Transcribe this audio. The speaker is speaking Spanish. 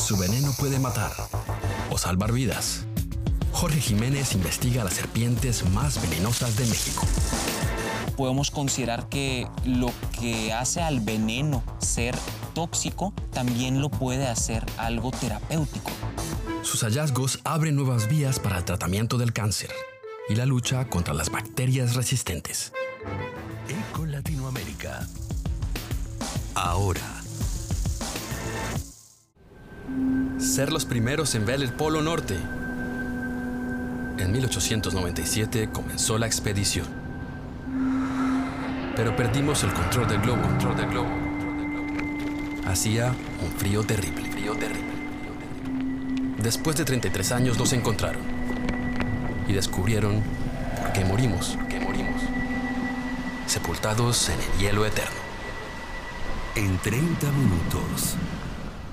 Su veneno puede matar o salvar vidas. Jorge Jiménez investiga las serpientes más venenosas de México. Podemos considerar que lo que hace al veneno ser tóxico también lo puede hacer algo terapéutico. Sus hallazgos abren nuevas vías para el tratamiento del cáncer y la lucha contra las bacterias resistentes. Eco Latinoamérica. Ahora. Ser los primeros en ver el Polo Norte. En 1897 comenzó la expedición. Pero perdimos el control del globo. Hacía un frío terrible. Después de 33 años nos encontraron y descubrieron por qué morimos. Sepultados en el hielo eterno. En 30 minutos.